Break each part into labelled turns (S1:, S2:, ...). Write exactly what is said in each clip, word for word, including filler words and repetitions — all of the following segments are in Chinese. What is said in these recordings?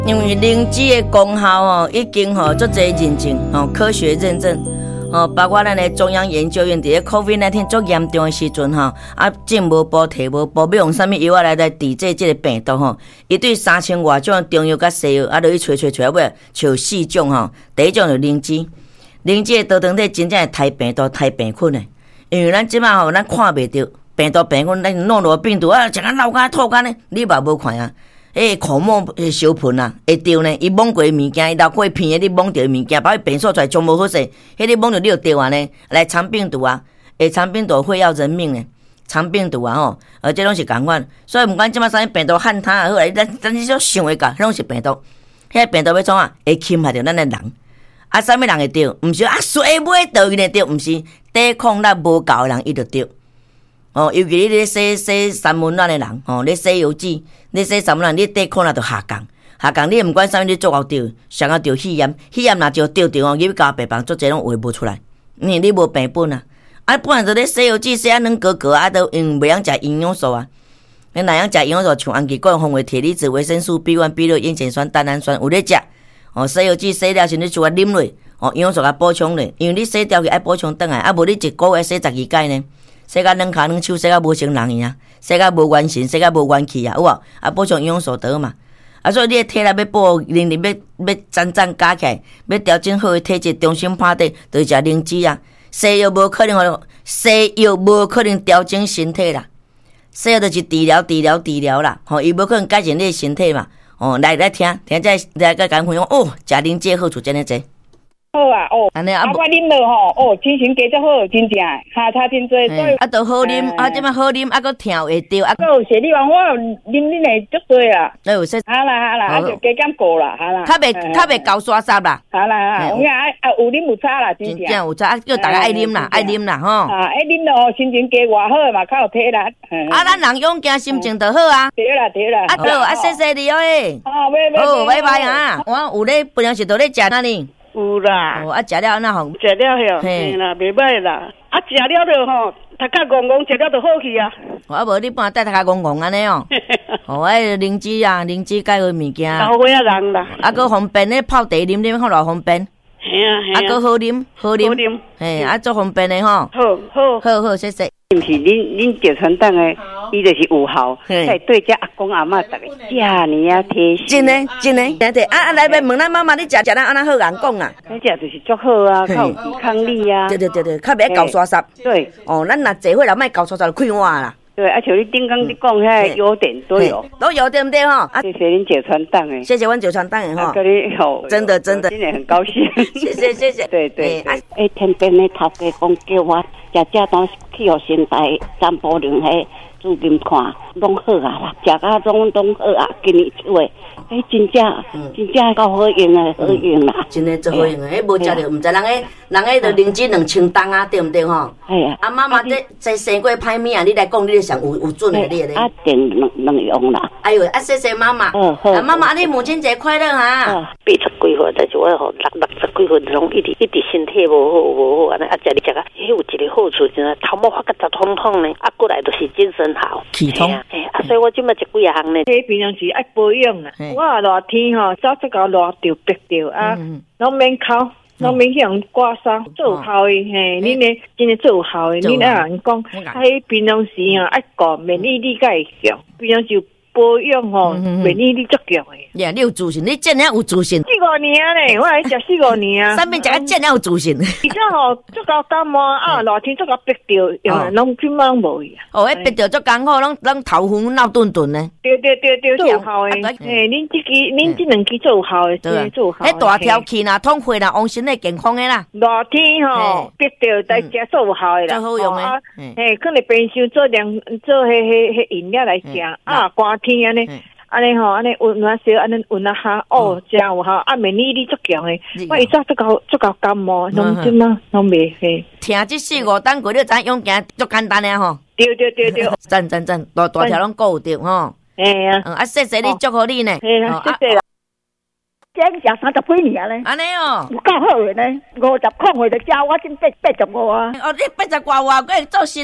S1: 因为灵芝的功效哦，已经吼足侪认证哦，科学认证哦，包括咱的中央研究院伫咧 COVID 十九 足严重的时阵吼，啊政无补贴无补，要用啥物药啊来来抵制这个病毒吼？伊对三千外种中药甲西药啊，落去找找找尾，找四种吼。第一种就灵芝，灵芝的多糖体真正会杀病毒、杀病菌的，因为咱即摆吼咱看袂着病毒、病菌，咱诺罗病毒啊，食甲流干、吐干呢，你嘛无看啊。迄口沫诶小喷啊，会着呢。伊摸过物件，伊流过片诶，你摸着物件，把伊变数出来，全无好势。迄你摸着你就着啊呢，来肠病毒啊，会肠病毒会要人命呢。肠病毒啊吼，而且拢是共款。所以毋管即摆啥物病毒汉他也好，咱咱即种想会讲，拢是病毒。迄病毒要创啊，会侵害着咱诶人。啊，啥物人会着？毋是啊，水尾倒伊会着，毋是抵抗力无够诶人伊就着。哦，尤其你咧洗洗三温暖的人，哦，咧洗油脂，咧洗三温暖，你抵抗力就下降，下降。你毋管啥物，你做到着，上到着肺炎，肺炎若就着着哦，你加白棒做这种话无出来，因为你无病本啊。啊，本来就咧洗油脂，洗啊软格格啊，都因袂晓食营养素啊。你哪样食营养素，像氨基酸、红维、铁离子、维生素 B 一、B 二、烟碱酸、蛋氨酸，有咧食。哦，洗油脂洗了时，你就啊啉落，哦，营养素甲补充咧，因为你洗掉去爱补充转来，啊无你一个月洗十二摆呢。洗甲软骹软手，洗甲无成人样，洗甲无元神，洗甲无元气啊，有无？啊，补充营养素得嘛。啊，所以你的体力要补，能力要要赞赞加起来，要调整好的体质，重新拍底，就食灵芝啊。西药无可能，西药无可能调整身体啦。西药就是治疗、治疗、治疗啦。吼、哦，伊无可能改善你的身体嘛。哦，来来听，听再来甲讲分享。哦，食灵芝好处真诶济。
S2: 好啊，哦，安尼啊，我啉落吼，哦，精神加足好，真正下差真多，所以
S1: 啊，都好啉，啊，即摆好啉，啊，搁听会着，啊，
S2: 搁有雪莉王，我啉恁诶足多啊，
S1: 哎有说，
S2: 好啦好啦，啊就加减过啦，好啦，
S1: 较袂较袂高刷沙啦，
S2: 好啦好啦，有影啊有啉有差啦，真正
S1: 有差，啊叫大家爱啉啦，爱啉啦吼，
S2: 啊爱啉咯，心情加偌好嘛，较有体力，
S1: 啊咱人勇敢，心情就好啊，
S2: 对啦对啦，
S1: 啊好，啊谢谢你哦诶，
S2: 好，拜拜，
S1: 好拜拜啊，我有咧平常时都咧食哪哩？
S3: 有啦，
S1: 哦，啊，食了安那好，
S3: 食了哟，嘿啦，袂歹啦。啊，食了就吼，头壳戆戆，食了就好去啊。
S1: 啊，无你半带头壳戆戆安尼哦。哦，哎，灵芝啊，灵芝介好物件。
S3: 老岁仔人啦。啊，
S1: 搁方便咧泡茶啉啉，看偌方便。
S3: 嘿啊嘿啊。
S1: 啊，搁好啉，好啉。
S3: 好啉。
S1: 嘿，啊，足方便的吼。
S3: 好好。
S1: 好好，谢谢。
S4: 毋是恁恁石川党诶，伊就是有效，才对遮阿公阿嬷逐个遮尔啊贴心。
S1: 真诶真诶，对对。啊啊，来来问咱妈妈，你食食咱安那好人讲啊？
S4: 咱遮就是足好啊，较有抵抗力啊。
S1: 对对对对，较袂搞刷刷。
S4: 对。
S1: 哦，咱若聚会了，莫搞刷刷就开换啦。
S4: 对，而且你顶刚你讲遐优点都有，
S1: 都有对不对哈？
S4: 谢谢恁九川党诶，
S1: 谢谢阮九川党诶哈，
S4: 跟你好，
S1: 真的真的，
S4: 今年很高兴，
S1: 谢谢谢谢，
S4: 对对，
S5: 诶，天边的头家讲叫我食这东西去互身体散步量迄注金看，拢好啊啦，食甲拢拢好啊，今年出诶，诶，真正真正够好用诶，好用啦，
S1: 真诶最好用诶，迄无食着，毋知人诶人诶着灵芝两千担啊，对毋对吼？
S5: 系啊，
S1: 啊妈妈这这生过歹物啊，你来讲，你就上有有准诶，你咧。
S5: 啊，定两两用啦。
S1: 哎呦，啊谢谢妈妈，
S5: 嗯好，
S1: 啊妈妈，你母亲节快乐哈！
S6: 八十几岁，但是我吼六六十几岁，拢一直一直身体无好无好安尼，啊食你食啊，迄有一个好处就是头毛发甲杂通通呢，啊过来就是精神好。
S1: 气通，
S6: 哎，啊，所以我即摆食几啊项呢。
S2: 这平常时爱保养啦，我热天吼，早出到热着白着啊，拢免哭，拢免向刮伤，做有效诶，嘿，恁咧真诶做有效诶，恁啊人讲，喺平常时吼爱顾免疫力较会强，平常时保养吼免疫力足强诶。
S1: 呀，你有自信，你真正有自信。
S2: 四五年咧，我来食四五年啊。
S1: 上面食个真正有自信。
S2: 而且吼，足够感冒啊，热天足够逼着，拢根本拢无去啊。
S1: 哦，迄逼着足艰苦，拢拢头昏闹顿顿呢。
S2: 对对对对，做有效诶。嘿，恁即支恁即两支做有效诶，做有效。
S1: 迄大条气啦，通血啦，旺身体健康诶啦。
S2: 热天吼，逼着在食做有效诶啦。
S1: 最好用诶。
S2: 嘿，可能平常做凉做迄迄迄饮料来食啊，寒天安尼。安尼吼，安尼温啊烧，安尼温啊下，哦，真有效，啊免疫力足强诶。我以前足够足够感冒，拢即嘛拢袂嘿。
S1: 听即四五单过，你知用行足简单诶吼。
S2: 对对对对。
S1: 赞赞赞，大大条拢顾着吼。
S2: 嘿啊。
S1: 嗯，啊谢谢你，祝福你呢。
S2: 嘿啦，谢谢啦。
S7: 这食三十几年咧。
S1: 安尼哦。
S7: 有够好诶呢，五十块岁就食我真八八十五啊。
S1: 哦，你八十外外，佫会做事咯。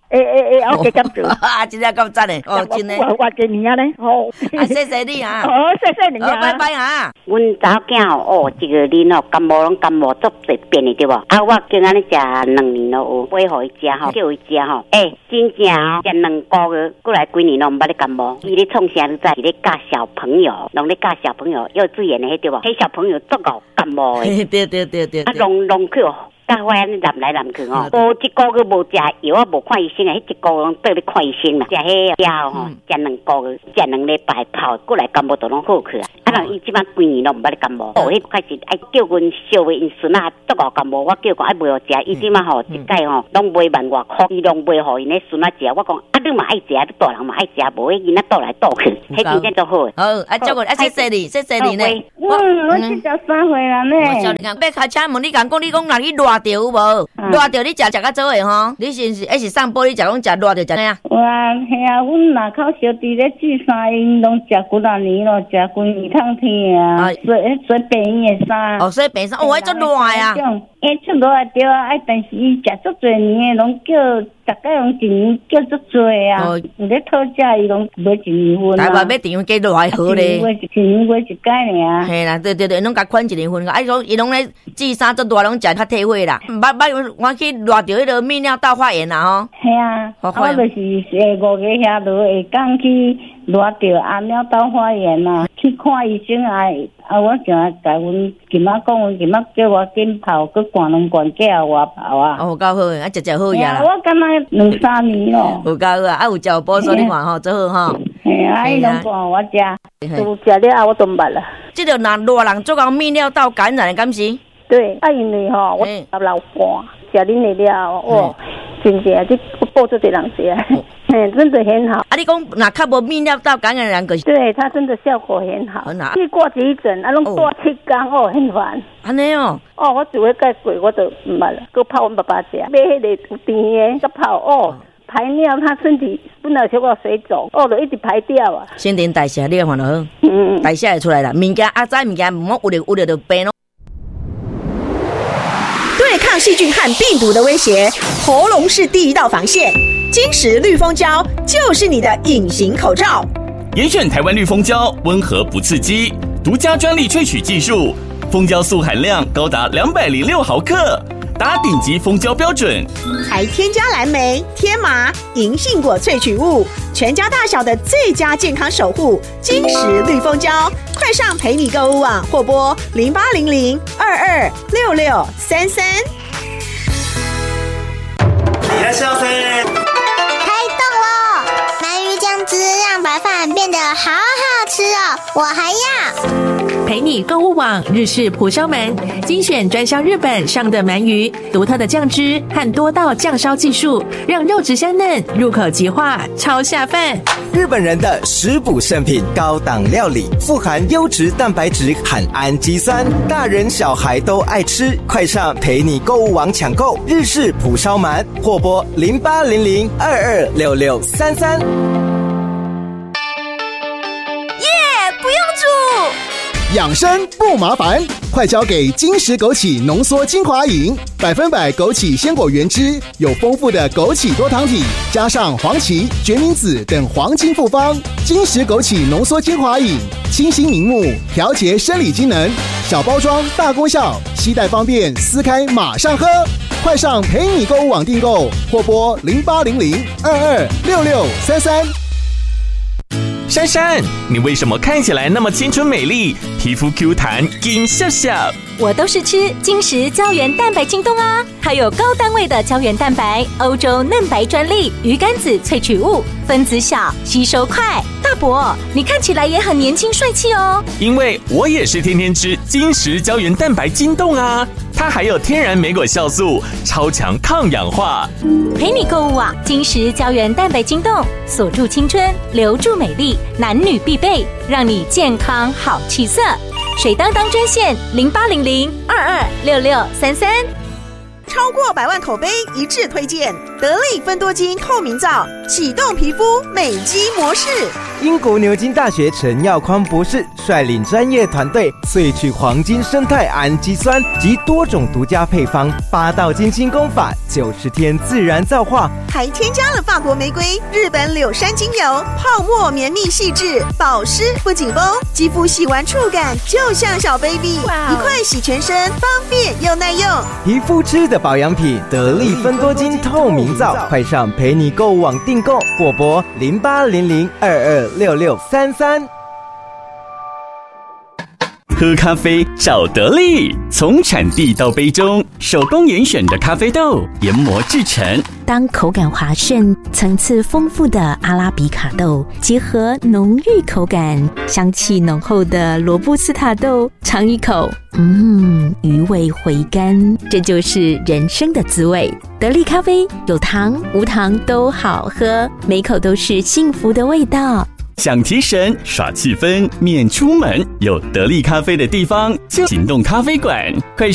S7: 诶诶诶，我给感做
S1: 啊，真正够赞的哦，真的。
S7: 我我给你啊咧，哦，
S1: 啊，谢谢你啊，
S7: 哦，谢谢你啊，
S1: 拜拜啊。
S4: 阮查某囝哦，这个人哦，感冒拢感冒足侪变的对无？啊，我今仔日食两年咯，有买互伊食吼，叫伊食吼。诶，真正哦，食两个月，过来几年拢毋捌咧感冒。伊咧创啥？你知？伊咧教小朋友，拢咧教小朋友幼稚园的迄对无？迄小朋友足够感冒的。
S1: 对对对对。
S4: 啊，拢拢去哦。甲我安尼南来南去吼，无一个月无食药，我无看医生啊，迄一个月倒咧看医生啦。食迄药吼，食两个月，食两礼拜泡过来感冒都拢好去啊。啊，人伊即摆几年拢毋捌咧感冒，哦，迄开始爱叫阮小妹因孙啊足够感冒，我叫讲爱买互食，伊即摆吼一届吼拢买万外箍，伊拢买互因咧孙啊食。我讲啊，你嘛爱食，你大人嘛爱食，无迄囡仔倒来倒去，迄真正足好。
S1: 好，啊，照顾，啊，谢谢你，谢谢你呢。
S7: 嗯，我七十三岁啦呢。
S1: 我叫你讲，要开车门，你讲讲，你讲哪里热着有无？热着你食食较早的吼，你是是还是上坡你食拢食热着食哪样？
S7: 哇，系啊，阮若口小弟咧煮衫，因拢食几啊年咯，食几年通天啊，水水便宜的衫。
S1: 哦，水便宜衫，哦，迄足热啊！
S7: 诶，出热啊对啊，哎，但是伊食足侪年的，拢叫大概拢一年叫足侪啊。哦，有咧讨价，伊拢买一年份啊。
S1: 台湾要订几多还好咧？
S7: 一年买一届尔。
S1: 嘿啦，对对对，拢甲款一年份，哎，种伊拢咧煮衫足热，拢食较体会啦。捌捌我去热着迄个泌尿道发炎啦吼。
S7: 系啊，我就是诶五个遐落下港去热着啊尿道发炎啦，去看医生啊。啊！我想甲阮今仔讲，阮今仔叫我紧泡，佮灌两罐叫我泡啊。
S1: 哦，够好诶，啊，食食好呀啦。
S7: 我敢若两三年咯。
S1: 有够好啊！啊，有食有补所你看吼，最好吼。
S7: 嘿啊，伊拢灌我食，都食了啊，我都捌啦。
S1: 即个若热人做到泌尿道感染的，敢是？
S7: 对，啊，因为吼，我十老半食恁的了，哦，真正这报做对人食。嗯，真的很好。
S1: 啊，你讲那较无泌尿道感染的人，可是
S7: 对他真的效果很好。
S1: 很好。
S7: 去挂急诊，啊，拢挂七天哦，很烦。
S1: 安尼哦。
S7: 哦，我只会盖水，我都唔捌了。佮泡阮爸爸食，买迄个有甜的，佮泡哦，排尿，他身体本来小可水肿，哦，就一直排掉啊。
S1: 新陈代谢你看就好，
S7: 嗯，
S1: 代谢会出来啦。物件啊，早物件唔好有着有着就病咯。
S8: 对抗细菌和病毒的威胁，喉咙是第一道防线。金石绿蜂胶就是你的隐形口罩。
S9: 严选台湾绿蜂胶，温和不刺激，独家专利萃取技术，蜂胶素含量高达两百零六毫克，达顶级蜂胶标准。
S8: 还添加蓝莓、天麻、银杏果萃取物，全家大小的最佳健康守护。金石绿蜂胶，快上陪你购物网或拨零八零零二二六六三三。
S10: 你来消费。
S11: 汁让白饭变得好好吃哦，我还要。
S12: 陪你购物网日式蒲烧鳗，精选专销日本上的鳗鱼，独特的酱汁和多道酱烧技术，让肉质香嫩，入口即化，超下饭。
S13: 日本人的食补圣品，高档料理，富含优质蛋白质和氨基酸，大人小孩都爱吃。快上陪你购物网抢购日式蒲烧鳗，或拨零八零零二二六六三三。
S14: 养生不麻烦，快交给金石枸杞浓缩精华饮，百分百枸杞鲜果原汁，有丰富的枸杞多糖体，加上黄芪、决明子等黄金复方。金石枸杞浓缩精华饮，清新明目，调节生理机能，小包装大功效，携带方便，撕开马上喝。快上陪你购物网订购，或拨零八零零二二六六三三。
S9: 珊珊，你为什么看起来那么青春美丽，皮肤 Q 弹，金笑笑？
S15: 我都是吃金石胶原蛋白晶冻啊，它有高单位的胶原蛋白，欧洲嫩白专利，鱼肝子萃取物，分子小，吸收快。大伯，你看起来也很年轻帅气哦。
S9: 因为我也是天天吃金石胶原蛋白晶冻啊，它还有天然莓果酵素，超强抗氧化。
S15: 陪你购物网，金石胶原蛋白晶冻，锁住青春，留住美丽，男女必备，让你健康好气色。水当当专线零八零零二二六六三三。
S8: 超过百万口碑一致推荐， 得力芬多精透明皂，启动皮肤美肌模式。
S13: 英国牛津大学陈耀匡博士率领专业团队萃取黄金生态氨基酸及多种独家配方，八道金星功法，九十天自然皂化，
S8: 还添加了法国玫瑰、日本柳杉精油，泡沫绵密细致，保湿不紧绷，肌肤洗完触感就像小 baby， 一块洗全身，方便又耐用。
S13: 皮肤吃的保养品，得力芬多精透明皂，快上陪你购物网订购，或拨零八零零二二六六三三。
S9: 喝咖啡找得力，从产地到杯中，手工严选的咖啡豆研磨制成。
S16: 当口感滑顺、层次丰富的阿拉比卡豆结合浓郁口感、香气浓厚的罗布斯塔豆，尝一口，嗯，余味回甘，这就是人生的滋味。得力咖啡有糖无糖都好喝，每口都是幸福的味道。
S9: 想提神耍气氛，免出门，有得力咖啡的地方就行动咖啡馆，快